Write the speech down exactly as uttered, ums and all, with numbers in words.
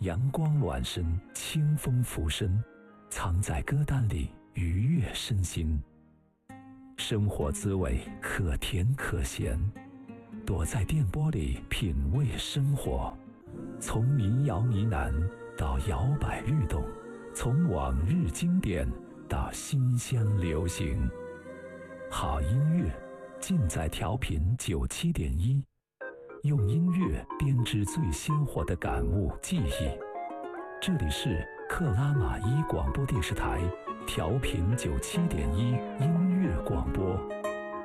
阳光暖身，清风拂身，藏在歌单里愉悦身心。生活滋味可甜可咸，躲在电波里品味生活。从民谣呢喃到摇摆律动，从往日经典到新鲜流行。好音乐尽在调频九七点一，用音乐编织最鲜活的感悟记忆。这里是克拉玛依广播电视台调频九七点一音乐广播。